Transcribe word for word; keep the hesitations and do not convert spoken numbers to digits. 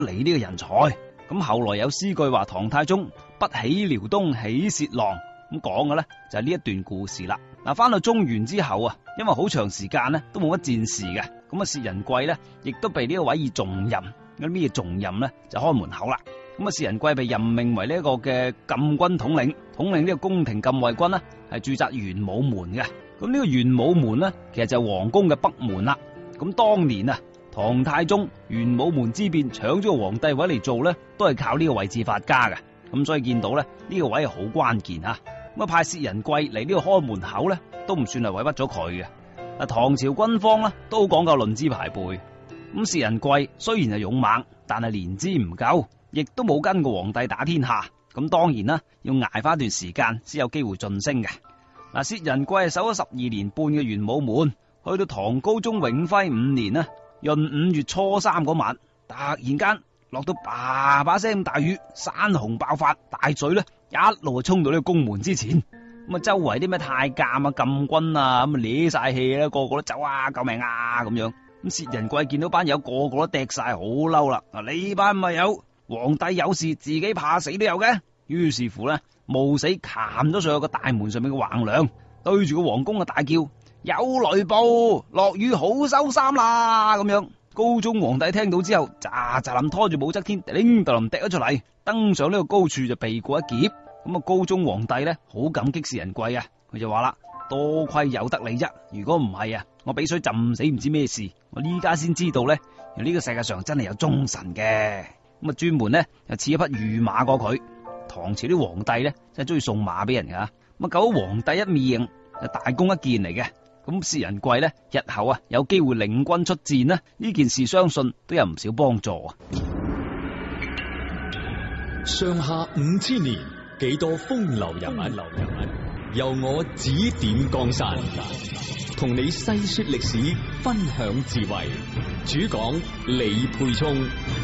嚟呢個人才。咁後來有詩句話唐太宗不喜遼東起薛郎，咁講嘅咧就係呢一段故事啦。嗱，翻到中原之後啊，因為好長時間咧都冇乜戰事嘅，咁啊薛仁貴咧亦都被呢個位以重任。咁咩重任咧就開門口啦。咁啊薛仁貴被任命為呢一個嘅禁軍統領，統領呢個宮廷禁衛軍呢係駐紮玄武門嘅。咁呢個玄武門呢，其實就係皇宮嘅北門啦。咁當年啊，唐太宗玄武門之變搶咗個皇帝位嚟做咧，都係靠呢個位置發家嘅。咁所以見到咧呢個位係好關鍵啊。咁啊派薛仁貴嚟呢個開門口咧，都唔算係委屈咗佢嘅。嗱，唐朝軍方咧都講究論資排輩。咁薛仁貴雖然係勇猛，但係年資唔夠，亦都冇跟過皇帝打天下。咁當然啦，要挨翻一段時間先有機會晉升嘅。嗱，薛仁貴係守咗十二年半嘅玄武門，去到唐高宗永徽五年啦，閏五月初三嗰晚，突然間落到叭叭聲咁大雨，山洪爆發，大水咧一路衝到呢個宮門之前。咁啊，周圍啲咩太監啊、禁軍啊，咁啊攣晒氣啦，個個都走啊，救命啊咁樣。咁薛仁貴見到班友個個都趯晒，好嬲啦！啊，呢班咪有皇帝有事，自己怕死都有嘅。於是乎咧，冒死擒咗上去個大門上面嘅橫梁，對住個皇宮嘅大叫：有雷暴，落雨好收衫啦！咁樣，高宗皇帝聽到之後，咋咋冧拖住武則天，叮當冧趯咗出嚟，登上呢個高處就避過一劫。咁啊，高宗皇帝咧好感激薛仁貴啊，佢就話啦：多虧有得你啫，如果唔係啊，我俾水浸死唔知咩事。我依家先知道咧，原來呢個世界上真係有忠臣嘅。咁啊，專門咧又賜一匹御馬過佢。唐朝啲皇帝咧真係中意送馬俾人噶。咁啊，救咗皇帝一命，就大功一件嚟嘅。咁薛仁貴咧日後啊有機會領軍出戰呢，呢件事相信都有唔少幫助啊。 上下五千年，幾多風流人物，流人物由我指點江山，同你細說歷史，分享智慧。主講李沛聰。